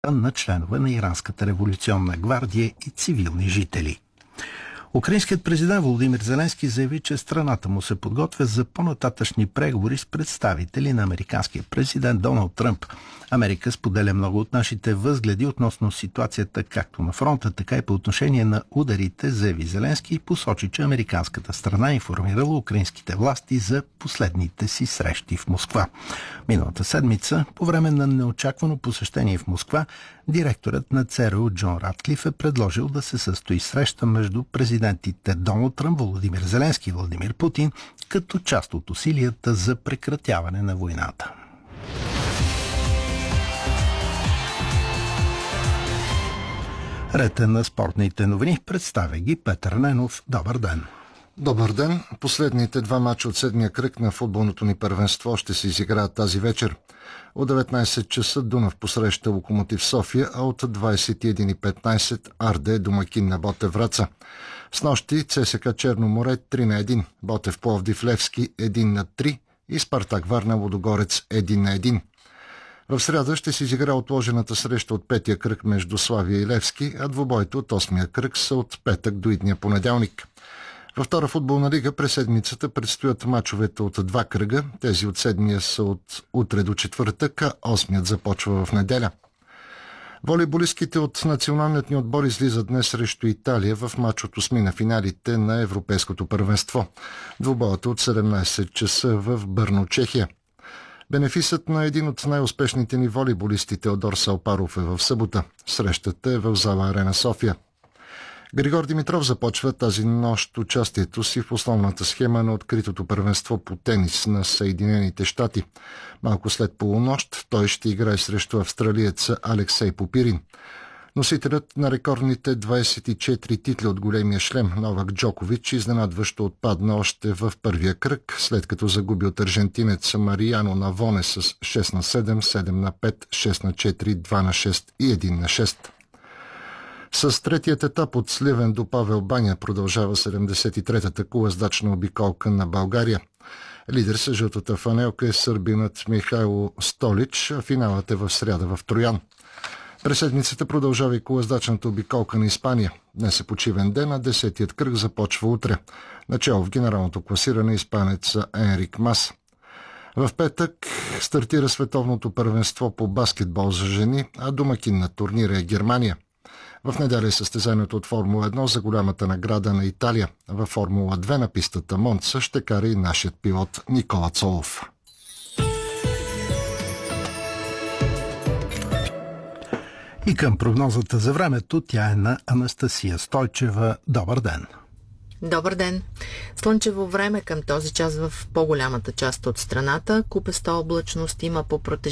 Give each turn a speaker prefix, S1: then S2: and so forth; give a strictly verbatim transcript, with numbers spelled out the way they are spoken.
S1: на членове на Иранската революционна гвардия и цивилни жители. Украинският президент Володимир Зеленски заяви, че страната му се подготвя за по-нататъчни преговори с представители на американския президент Доналд Тръмп. Америка споделя много от нашите възгледи относно ситуацията както на фронта, така и по отношение на ударите, заяви Зеленски и посочи, че американската страна е информирала украинските власти за последните си срещи в Москва. Миналата седмица, по време на неочаквано посещение в Москва, директорът на ЦРУ Джон Ратклиф е предложил да се състои среща между президентите Доналд Тръмп, Володимир Зеленски и Владимир Путин, като част от усилията за прекратяване на войната. Ред е на спортните новини. Представя ги Петър Ненов. Добър ден!
S2: Добър ден! Последните два мача от седмия кръг на футболното ни първенство ще се изиграят тази вечер. От деветнайсет часа Дунав посреща Локомотив София, а от двайсет и една и петнайсет Арде домакин на Ботев Враца. Снощи ЦСКА Черно море три на един, Ботев Пловдив Левски един на три и Спартак Варна Лудогорец един на един. В сряда ще се изигра отложената среща от петия кръг между Славия и Левски, а двубоите от осмия кръг са от петък до идния понеделник. Във втора футболна лига през седмицата предстоят мачовете от два кръга. Тези от седмия са от утре до четвъртък, а осмият започва в неделя. Волейболистките от националният ни отбор излизат днес срещу Италия в мач от осми на финалите на Европейското първенство. Двубоят от седемнайсет часа в Бърно, Чехия. Бенефисът на един от най-успешните ни волейболисти Теодор Салпаров е в събота. Срещата е в зала Арена София. Григор Димитров започва тази нощ участието си в основната схема на откритото първенство по тенис на Съединените щати. Малко след полунощ той ще играе срещу австралиеца Алексей Попирин. Носителят на рекордните двайсет и четири титли от големия шлем Новак Джокович изненадващо отпадна още в първия кръг, след като загуби от аржентинеца Мариано Навоне с шест на седем, седем на пет, шест на четири, два на шест и един на шест. С третият етап от Сливен до Павел баня продължава седемдесет и третата колездачна обиколка на България. Лидер с жълтата фанелка е сърбинът Михайло Столич, а финалът е в сряда в Троян. През седмицата продължава и колездачната обиколка на Испания. Днес е почивен ден, а десетият кръг започва утре. Начало в генералното класиране испанеца Енрик Мас. В петък стартира световното първенство по баскетбол за жени, а домакин на турнира е Германия. В неделя е състезанието от Формула едно за голямата награда на Италия. Във Формула две на пистата Монца ще кара и нашият пилот Никола Цолов.
S1: И към прогнозата за времето, тя е на Анастасия Стойчева. Добър ден!
S3: Добър ден! Слънчево време към този час в по-голямата част от страната. Купеста облачност има по протежение